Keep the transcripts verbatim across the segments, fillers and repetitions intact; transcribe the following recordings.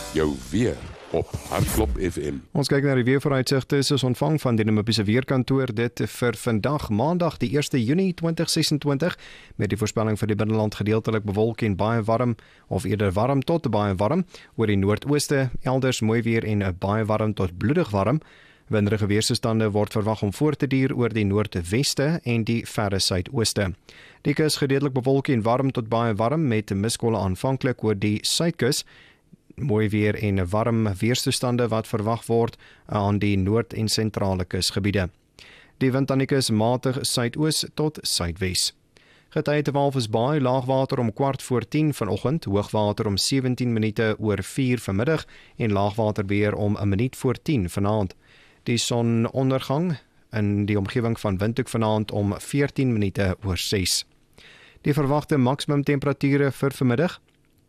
Jou weer op Hartklop F M. Ons kyk na die weervooruitsigte soos ontvang van die Namibiese Weerkantoor dit vir vandag Maandag die eerste Junie twintig sesentwintig met die voorspelling vir die binneland gedeeltelik bewolk en baie warm of eerder warm tot baie warm oor die noordooste, elders mooi weer en baie warm tot bloedig warm. Winderige weerstoestande word verwag om voort te duur oor die noordweste en die verre suidooste. Die kus gedeeltelik bewolk en warm tot baie warm met miskolle aanvanklik oor die suidkus. Mooi weer en warm weerstoestande wat verwag word aan die noord- en sentrale kusgebiede. Die wind aan die kus matig suidoos tot suidwes. Getye te Walvisbaai, laagwater om kwart voor tien vanoggend, hoogwater om sewentien minute oor vier vanmiddag en laagwater weer om 'n minuut voor tien vanaand. Die sonondergang in die omgewing van Windhoek vanaand om veertien minute oor ses. Die verwagte maksimum temperature vir vanmiddag: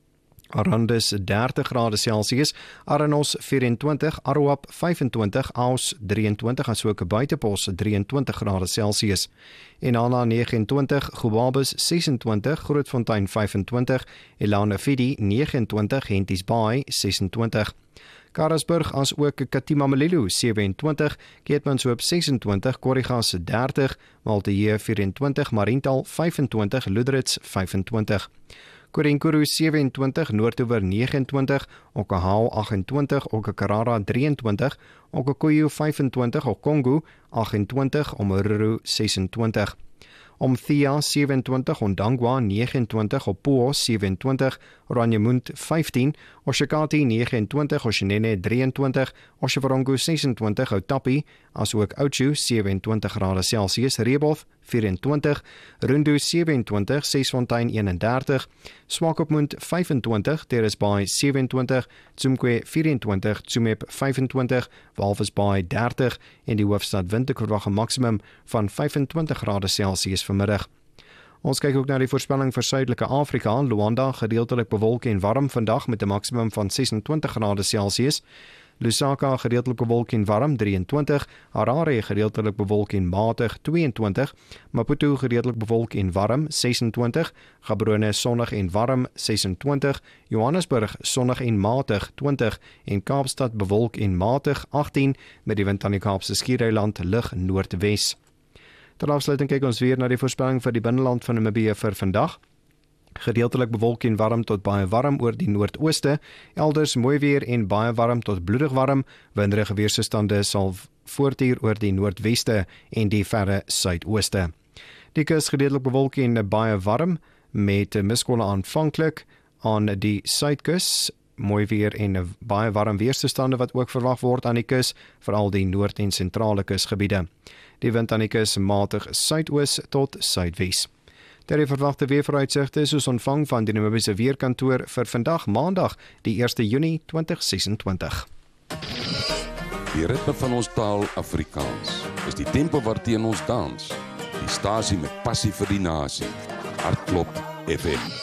Arandis dertig grade Celsius, Aranos vyf-en-twintig, Aroap vyf-en-twintig, Aos drie-en-twintig, asook Buitepos drieëntwintig grade Celsius. Enana nege-en-twintig, Gubabis ses-en-twintig, Grootfontein vyf-en-twintig, Elanafidi nege-en-twintig, Henties Baai ses-en-twintig. Karasburg as ook Katimamelilo sewe-en-twintig, Keetmanshoop ses-en-twintig, Korrigas dertig, Malteye vyf-en-twintig, Mariental vyf-en-twintig, Loederits vyf-en-twintig. Korenkuru sewe-en-twintig, Noordoewer nege-en-twintig, Okahao agt-en-twintig, Okakarara drie-en-twintig, Okakoyo vyf-en-twintig, Okongo agt-en-twintig, Omororo ses-en-twintig. Omthia sewe-en-twintig, Ondangwa nege-en-twintig, Opuo sewe-en-twintig, Ranjemund vyftien, Oshakati nege-en-twintig, Oshenene drie-en-twintig, Oshevarongo ses-en-twintig, Otapi, asook Oudtshoorn sewe-en-twintig grade Celsius, Reboth vyf-en-twintig, Rundu sewe-en-twintig, Sesfontein een-en-dertig, Swakopmund vyf-en-twintig, Terracebaai sewe-en-twintig, Tsumkwe vyf-en-twintig, Tsumeb vyf-en-twintig, Walvisbaai dertig en die hoofstad Windhoek verwag 'n maksimum van vyf-en-twintig grade Celsius vanmiddag. Ons kyk ook na die voorspelling vir Suidelike Afrika. Luanda gedeeltelik bewolk en warm vandag met 'n maksimum van ses-en-twintig grade Celsius. Lusaka gedeeltelik bewolk en warm drie-en-twintig, Harare gedeeltelik bewolk en matig twee-en-twintig, Maputo gedeeltelik bewolk en warm ses-en-twintig, Gaborone sonnig en warm ses-en-twintig, Johannesburg sonnig en matig twintig en Kaapstad bewolk en matig agttien met die wind aan die Kaapse Skiereiland lig noordwes. Ter afsluiting kyk ons weer na die voorspelling vir die binneland van Namibië vir vandag. Gedeeltelik bewolk en warm tot baie warm oor die noordooste, elders mooi weer en baie warm tot bloedig warm, winderige weerstoestande sal voortduur oor die noordweste en die verre suidooste. Die kus gedeeltelik bewolk en baie warm, met miskolle aanvanklik aan die suidkus, mooi weer en baie warm weerstoestande wat ook verwag word aan die kus, veral die noord- en sentrale kusgebiede. Die wind aan die kus matig suidoos tot suidwes. Ter die verwagte weervooruitsigte soos ontvang van die Namibiese Weerkantoor vir vandag Maandag, die eerste Junie twintig sesentwintig. Die ritme van ons taal Afrikaans is die tempo waarteen ons dans. Die stasie met passie vir die nasie. Hartklop F M.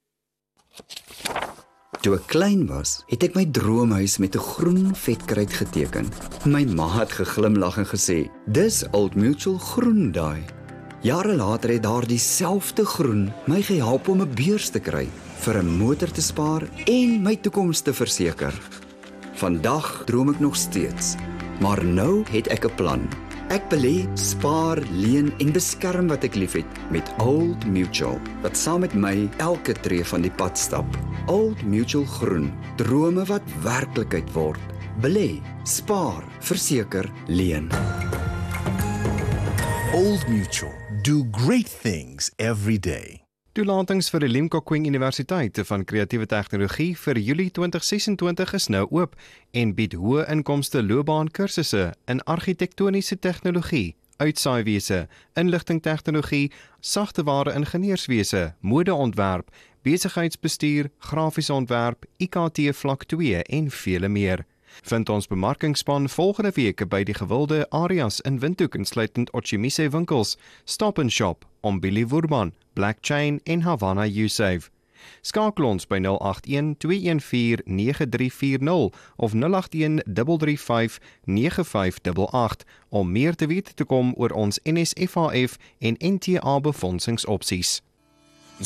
Toe ek klein was, het ek my droomhuis met 'n groen vetkruit geteken. My ma het geglimlag en gesê, "Dis Old Mutual groen daai." Jare later het daar dieselfde groen my gehelp om 'n beurs te kry, vir 'n motor te spaar en my toekoms te verseker. Vandag droom ek nog steeds, maar nou het ek 'n plan. Ek belê, spaar, leen en beskerm wat ek liefhet met Old Mutual, wat saam met my elke tree van die pad stap. Old Mutual groen, drome wat werklikheid word. Belê, spaar, verseker, leen. Old Mutual. Do great things every day. Toelatings vir die Limpopo Universiteit van Kreatiewe Tegnologie vir Julie twintig sesentwintig is nou oop en bied hoë inkomste loopbaankursusse in argitektoniese tegnologie, uitsaaiwese, inligtingtegnologie, sagteware ingenieurswese, modeontwerp, besigheidsbestuur, grafiese ontwerp, I K T vlak twee en vele meer. Vind ons bemarkingsspan volgende week by die gewilde areas in Windhoek insluitend Otjimise winkels, Stop and Shop, Ombili Woerman, Black Chain en Havana U-Save. Skakel ons by nul agt een twee een vier nege drie vier nul of nul agt een drie drie vyf nege vyf agt agt om meer te weet te kom oor ons N S F H F en N T A befondsingsopsies.